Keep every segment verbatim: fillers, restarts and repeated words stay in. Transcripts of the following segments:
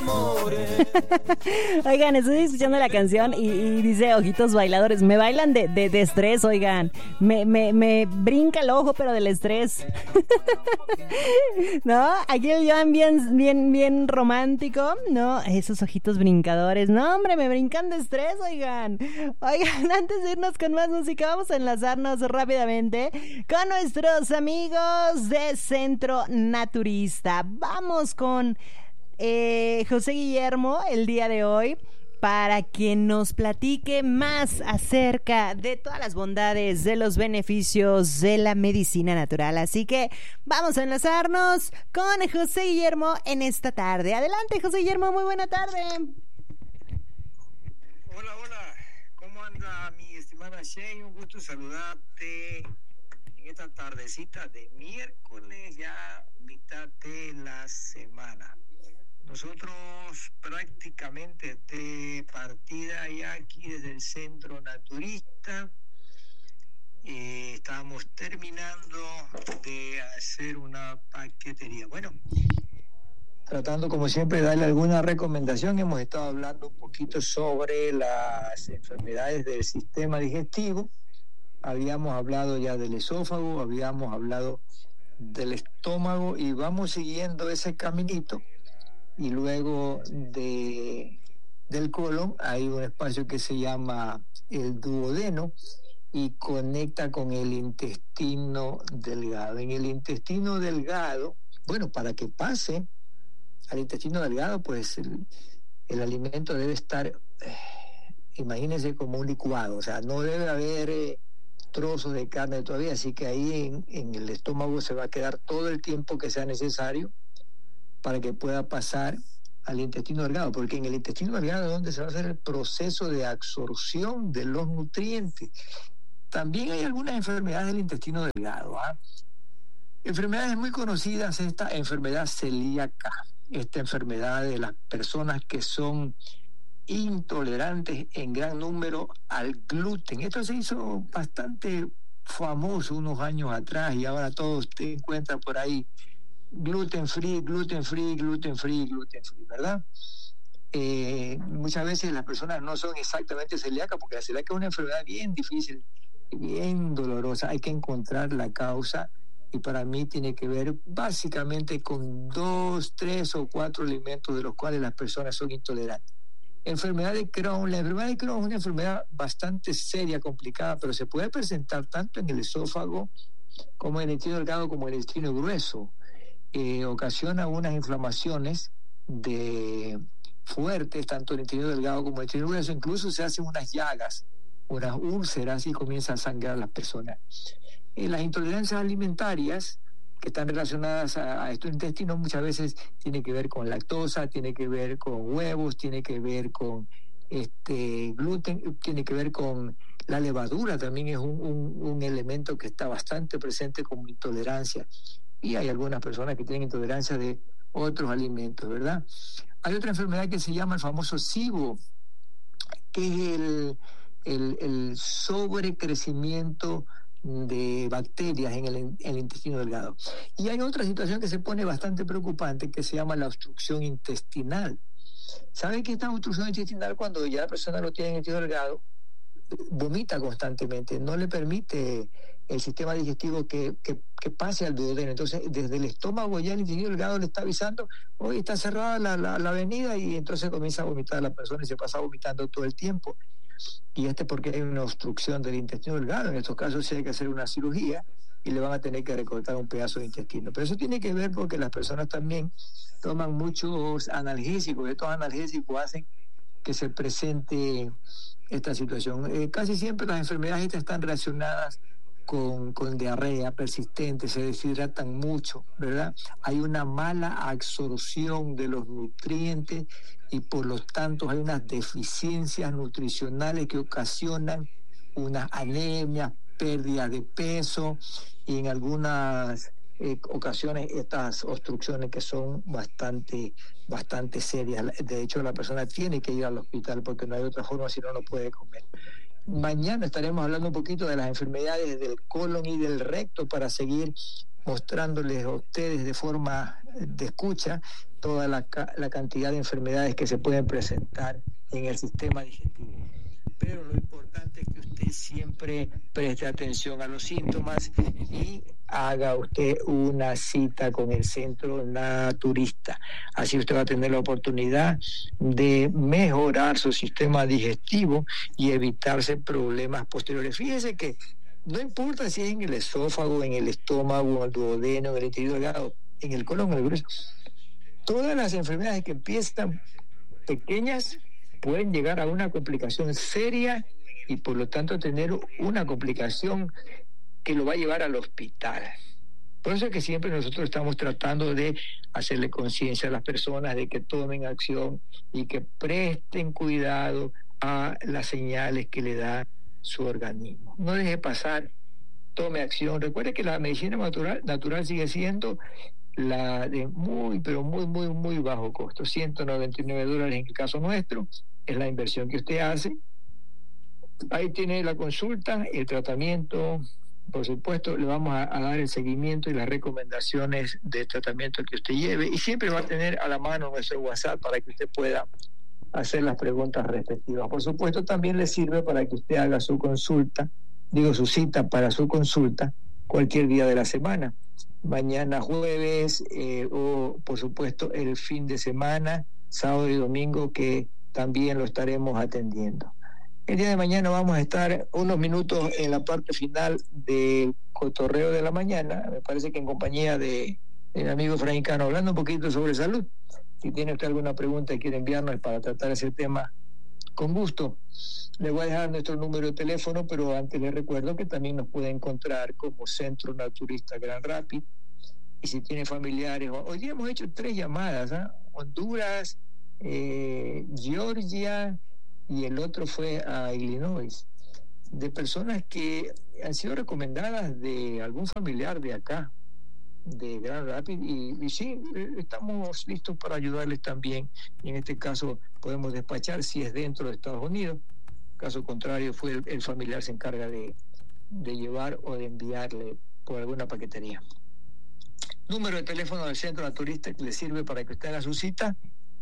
Oigan, estoy escuchando la canción y, y dice ojitos bailadores. Me bailan de, de, de estrés, oigan. Me, me, me brinca el ojo, pero del estrés. ¿No? Aquí el Joan bien, bien, bien romántico, ¿no? Esos ojitos brincadores. No, hombre, me brincan de estrés, oigan. Oigan, antes de irnos con más música, vamos a enlazarnos rápidamente con nuestros amigos de Centro Naturista. Vamos con eh, José Guillermo el día de hoy para que nos platique más acerca de todas las bondades, de los beneficios de la medicina natural. Así que vamos a enlazarnos con José Guillermo en esta tarde. Adelante, José Guillermo, muy buena tarde. Hola, hola, ¿cómo anda mi estimada Shane? Un gusto saludarte en esta tardecita de miércoles, ya mitad de la semana. Nosotros prácticamente de partida ya aquí desde el Centro Naturista eh, estamos terminando de hacer una paquetería. Bueno, tratando como siempre de darle alguna recomendación, hemos estado hablando un poquito sobre las enfermedades del sistema digestivo. Habíamos hablado ya del esófago, habíamos hablado del estómago y vamos siguiendo ese caminito. Y luego de, del colon hay un espacio que se llama el duodeno y conecta con el intestino delgado. En el intestino delgado, bueno, para que pase al intestino delgado, pues el, el alimento debe estar, eh, imagínense, como un licuado, o sea, no debe haber eh, trozos de carne todavía, así que ahí en, en el estómago se va a quedar todo el tiempo que sea necesario para que pueda pasar al intestino delgado, porque en el intestino delgado es donde se va a hacer el proceso de absorción de los nutrientes. También hay algunas enfermedades del intestino delgado, ¿ah? Enfermedades muy conocidas, esta enfermedad celíaca, esta enfermedad de las personas que son intolerantes en gran número al gluten. Esto se hizo bastante famoso unos años atrás y ahora todos te encuentran por ahí gluten free, gluten free, gluten free, gluten free, ¿verdad? Eh, muchas veces las personas no son exactamente celíacas porque la celíaca es una enfermedad bien difícil, bien dolorosa. Hay que encontrar la causa y para mí tiene que ver básicamente con dos, tres o cuatro alimentos de los cuales las personas son intolerantes. Enfermedad de Crohn. La enfermedad de Crohn es una enfermedad bastante seria, complicada, pero se puede presentar tanto en el esófago como en el intestino delgado como en el intestino grueso. Eh, ocasiona unas inflamaciones de fuertes, tanto en el intestino delgado como en el intestino grueso. Incluso se hacen unas llagas, unas úlceras y comienza a sangrar a las personas. Eh, las intolerancias alimentarias que están relacionadas a, a estos intestinos muchas veces tiene que ver con lactosa, tiene que ver con huevos, tiene que ver con este gluten, tiene que ver con la levadura, también es un, un, un elemento que está bastante presente como intolerancia. Y hay algunas personas que tienen intolerancia de otros alimentos, ¿verdad? Hay otra enfermedad que se llama el famoso SIBO, que es el, el, el sobrecrecimiento de bacterias en el, en el intestino delgado. Y hay otra situación que se pone bastante preocupante que se llama la obstrucción intestinal. ¿Saben que esta obstrucción intestinal, cuando ya la persona lo tiene en el intestino delgado, vomita constantemente, no le permite el sistema digestivo que, que, que pase al duodeno? Entonces desde el estómago ya el intestino delgado le está avisando, hoy está cerrada la, la, la avenida, y entonces comienza a vomitar la persona y se pasa vomitando todo el tiempo. Y este porque hay una obstrucción del intestino delgado. En estos casos sí hay que hacer una cirugía y le van a tener que recortar un pedazo de intestino. Pero eso tiene que ver porque las personas también toman muchos analgésicos. Estos analgésicos hacen que se presente esta situación. Eh, casi siempre las enfermedades estas están relacionadas con, con diarrea persistente, se deshidratan mucho, ¿verdad? Hay una mala absorción de los nutrientes y por lo tanto hay unas deficiencias nutricionales que ocasionan unas anemias, pérdidas de peso y en algunas eh, ocasiones estas obstrucciones que son bastante, bastante serias. De hecho, la persona tiene que ir al hospital porque no hay otra forma, si no, no puede comer. Mañana estaremos hablando un poquito de las enfermedades del colon y del recto para seguir mostrándoles a ustedes de forma de escucha toda la, la cantidad de enfermedades que se pueden presentar en el sistema digestivo. Pero lo importante es que usted siempre preste atención a los síntomas y haga usted una cita con el Centro Naturista. Así usted va a tener la oportunidad de mejorar su sistema digestivo y evitarse problemas posteriores. Fíjese que no importa si es en el esófago, en el estómago, en el duodeno, en el intestino delgado, en el colon, en el grueso. Todas las enfermedades que empiezan pequeñas pueden llegar a una complicación seria y por lo tanto tener una complicación que lo va a llevar al hospital. Por eso es que siempre nosotros estamos tratando de hacerle conciencia a las personas de que tomen acción y que presten cuidado a las señales que le da su organismo. No deje pasar, tome acción. Recuerde que la medicina natural, natural sigue siendo la de muy, pero muy, muy, muy bajo costo. ciento noventa y nueve dólares en el caso nuestro, es la inversión que usted hace. Ahí tiene la consulta, el tratamiento. Por supuesto, le vamos a, a dar el seguimiento y las recomendaciones de tratamiento que usted lleve. Y siempre va a tener a la mano nuestro WhatsApp para que usted pueda hacer las preguntas respectivas. Por supuesto, también le sirve para que usted haga su consulta, digo su cita para su consulta, cualquier día de la semana. Mañana jueves eh, o, por supuesto, el fin de semana, sábado y domingo, que también lo estaremos atendiendo. El día de mañana vamos a estar unos minutos en la parte final del cotorreo de la mañana, me parece que en compañía de el amigo Francano, hablando un poquito sobre salud. Si tiene usted alguna pregunta y quiere enviarnos para tratar ese tema, con gusto. Le voy a dejar nuestro número de teléfono, pero antes les recuerdo que también nos puede encontrar como Centro Naturista Grand Rapids. Y si tiene familiares, hoy día hemos hecho tres llamadas, ¿eh? Honduras, eh, Georgia y el otro fue a Illinois, de personas que han sido recomendadas de algún familiar de acá, de Grand Rapids, y, y sí, estamos listos para ayudarles también, y en este caso podemos despachar si es dentro de Estados Unidos. Caso contrario, fue el, el familiar se encarga de, de llevar o de enviarle por alguna paquetería. Número de teléfono del Centro Naturista que le sirve para que usted haga su cita,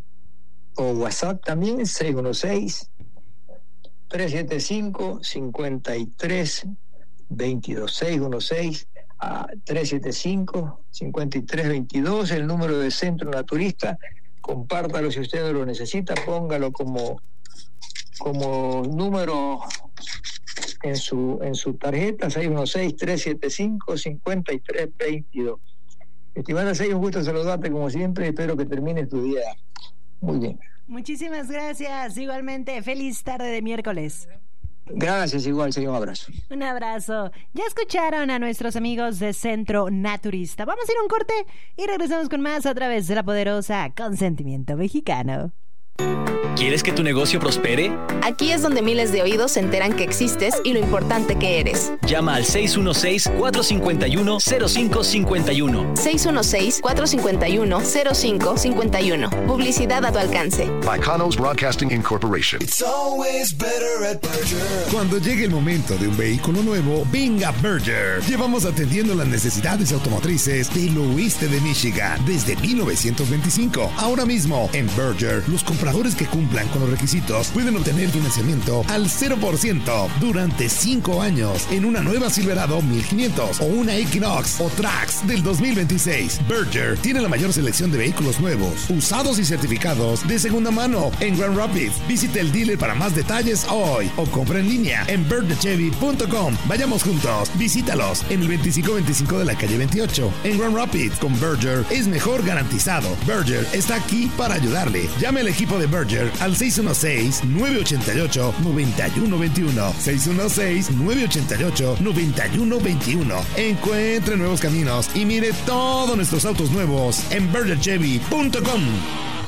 o WhatsApp también, seis uno seis, tres siete cinco, cinco tres dos dos, seis uno seis a tres siete cinco, cinco tres dos dos, el número del Centro Naturista. Compártalo si usted lo necesita, póngalo como como número en su en su tarjeta, seis uno seis, tres siete cinco, cinco tres dos dos. Estimada Sey, un gusto saludarte como siempre, espero que termines tu día muy bien. Muchísimas gracias, igualmente, feliz tarde de miércoles. Gracias, igual, Sey, un abrazo. Un abrazo. Ya escucharon a nuestros amigos de Centro Naturista. Vamos a ir a un corte y regresamos con más a través de la poderosa Consentimiento Mexicano. ¿Quieres que tu negocio prospere? Aquí es donde miles de oídos se enteran que existes y lo importante que eres. Llama al seis uno seis, cuatro cinco uno, cero cinco cinco uno. seis uno seis, cuatro cinco uno, cero cinco cinco uno. Publicidad a tu alcance. By Conos Broadcasting Incorporation. It's always better at Berger. Cuando llegue el momento de un vehículo nuevo, venga Berger. Llevamos atendiendo las necesidades automotrices del oeste de Michigan desde mil novecientos veinticinco. Ahora mismo, en Berger, los compradores que cumplan con los requisitos pueden obtener financiamiento al cero por ciento durante cinco años en una nueva Silverado mil quinientos o una Equinox o Trax del dos mil veintiséis. Berger tiene la mayor selección de vehículos nuevos, usados y certificados de segunda mano en Grand Rapids. Visite el dealer para más detalles hoy o compra en línea en berger chevy punto com. Vayamos juntos, visítalos en el veinticinco veinticinco de la calle veintiocho en Grand Rapids. Con Berger es mejor garantizado. Berger está aquí para ayudarle. Llame al equipo de Berger al seis uno seis, nueve ocho ocho, nueve uno dos uno. seis uno seis, nueve ocho ocho, nueve uno dos uno. Encuentre nuevos caminos y mire todos nuestros autos nuevos en berger chevy punto com.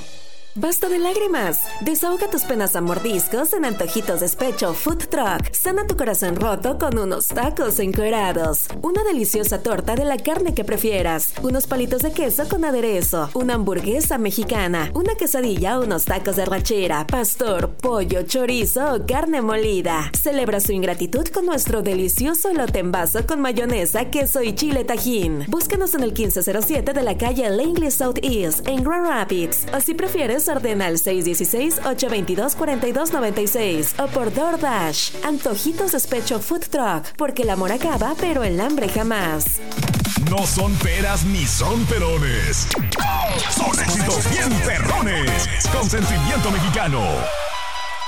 Basta de lágrimas. Desahoga tus penas a mordiscos en Antojitos Despecho Food Truck. Sana tu corazón roto con unos tacos encuerados. Una deliciosa torta de la carne que prefieras. Unos palitos de queso con aderezo. Una hamburguesa mexicana. Una quesadilla o unos tacos de arrachera, pastor, pollo, chorizo o carne molida. Celebra su ingratitud con nuestro delicioso elote en vaso con mayonesa, queso y chile tajín. Búscanos en el quince cero siete de la calle Langley Southeast en Grand Rapids. O si prefieres, ordena al seis uno seis, ocho dos dos, cuatro dos nueve seis o por DoorDash. Antojitos Despecho Food Truck, porque el amor acaba, pero el hambre jamás. No son peras ni son perones. Son éxitos bien perrones. Consentimiento Mexicano.